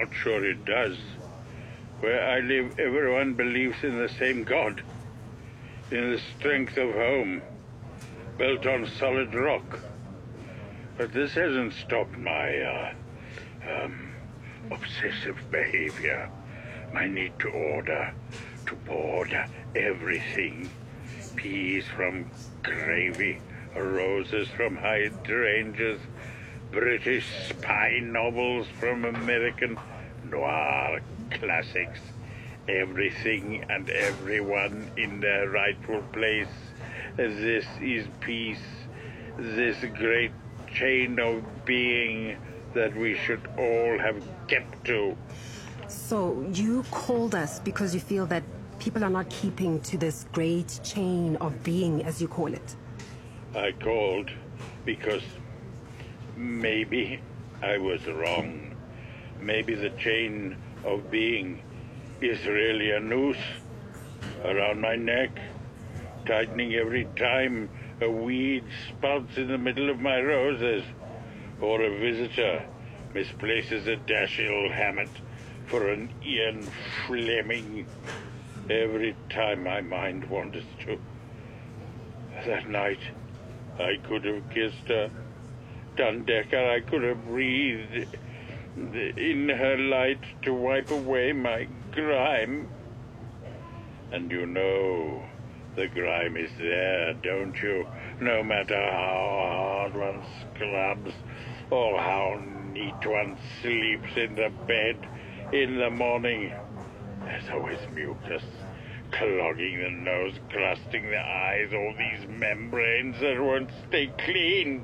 not sure it does. Where I live, everyone believes in the same God, in the strength of home, built on solid rock. But this hasn't stopped my, obsessive behavior, my need to order, to board everything. Peas from gravy, roses from hydrangeas, British spy novels from American noir classics. Everything and everyone in their rightful place. This is peace, this great chain of being that we should all have kept to. So you called us because you feel that people are not keeping to this great chain of being, as you call it? I called because maybe I was wrong. Maybe the chain of being is really a noose around my neck, tightening every time a weed sprouts in the middle of my roses, or a visitor misplaces a Dashiell Hammett for an Ian Fleming. Every time my mind wanders to. That night, I could have kissed her. Dundecker, I could have breathed in her light to wipe away my grime. And you know, the grime is there, don't you? No matter how hard one scrubs, or how neat one sleeps in the bed in the morning, there's always mucus, clogging the nose, crusting the eyes, all these membranes that won't stay clean.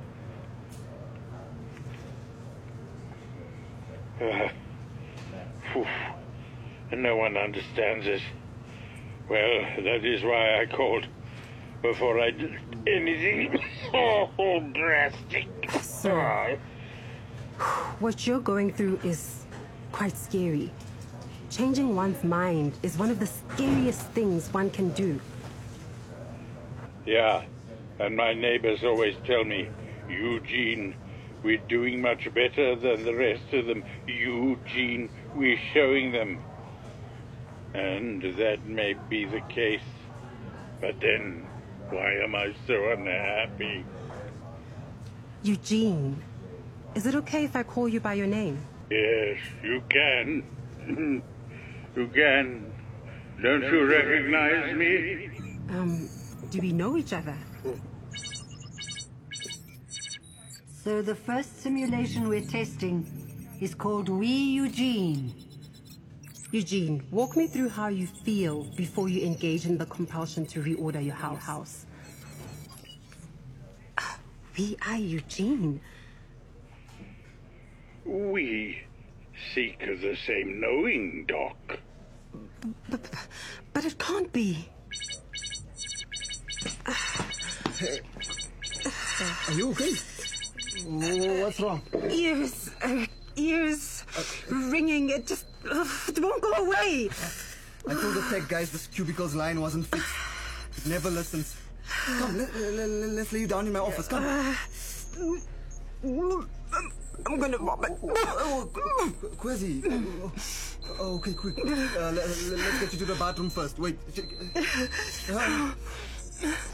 No one understands it. Well, that is why I called, before I did anything so drastic. Sir, what you're going through is quite scary. Changing one's mind is one of the scariest things one can do. Yeah, and my neighbors always tell me, Eugene, we're doing much better than the rest of them. Eugene, we're showing them. And that may be the case. But then, why am I so unhappy? Eugene, is it okay if I call you by your name? Yes, you can. You can. Don't you recognize me? Do we know each other? So the first simulation we're testing is called We Eugene. Eugene, walk me through how you feel before you engage in the compulsion to reorder your house. We are Eugene. We seek the same knowing, Doc. But it can't be. Are you okay? What's wrong? Ears ringing. It just it won't go away. I told the tech guys this cubicle's line wasn't fixed. It never listens. Come, let's lay you down in my office. Come. I'm gonna vomit. Kwezi. Okay, quick. Let's get you to the bathroom first. Wait.